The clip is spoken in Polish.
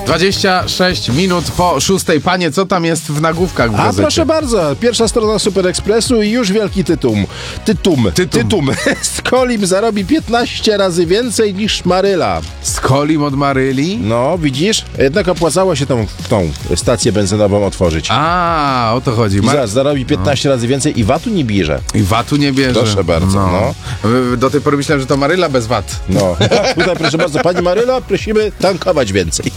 26 minut po 6. Panie, co tam jest w nagłówkach w A gazecie? proszę bardzo, pierwsza strona Super Expressu i już wielki tytum. Skolim zarobi 15 razy więcej niż Maryla. Skolim od Maryli? No, widzisz? Jednak opłacało się tą stację benzynową otworzyć. A, o to chodzi. Zarobi 15 razy więcej i VAT-u nie bierze. I VAT-u nie bierze. Proszę bardzo, no. Do tej pory myślałem, że to Maryla bez VAT. No, tutaj proszę bardzo, pani Maryla, prosimy tankować więcej.